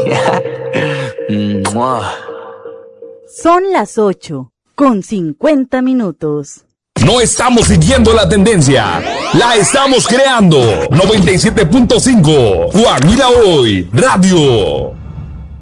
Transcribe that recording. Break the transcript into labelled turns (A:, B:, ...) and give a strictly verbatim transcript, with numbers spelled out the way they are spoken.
A: Son las ocho con cincuenta minutos.
B: No estamos siguiendo la tendencia, la estamos creando. noventa y siete punto cinco, Guajira Hoy, Radio.